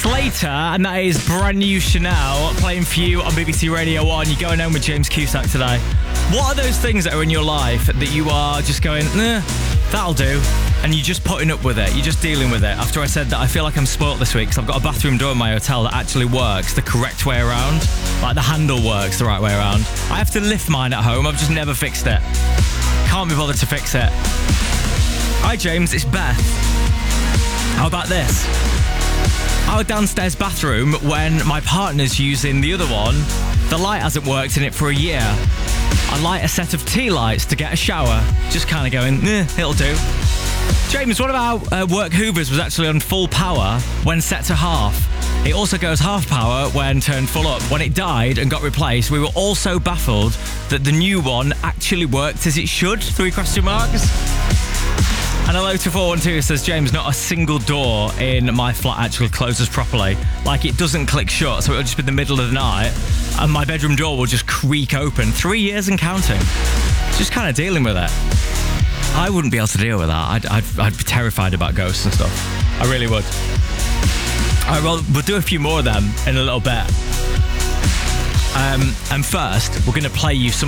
Slater, and that is brand new Chanel playing for you on BBC Radio 1. You're going home with James Cusack today. What are those things that are in your life that you are just going, that'll do, and you're just putting up with it, you're just dealing with it? After I said that, I feel like I'm spoilt this week because I've got a bathroom door in my hotel that actually works the correct way around. Like the handle works the right way around. I have to lift mine at home, I've just never fixed it. Can't be bothered to fix it. Hi James, it's Beth. How about this? Our downstairs bathroom, when my partner's using the other one, the light hasn't worked in it for a year. I light a set of tea lights to get a shower, just kind of going, it'll do. James, what about work hoovers was actually on full power when set to half? It also goes half power when turned full up. When it died and got replaced, we were all so baffled that the new one actually worked as it should, 3 question marks. And hello to 412 says, James, not a single door in my flat actually closes properly. Like it doesn't click shut, so it'll just be the middle of the night and my bedroom door will just creak open. 3 years and counting. Just kind of dealing with it. I wouldn't be able to deal with that. I'd be terrified about ghosts and stuff. I really would. All right, well, we'll do a few more of them in a little bit. And first, we're going to play you some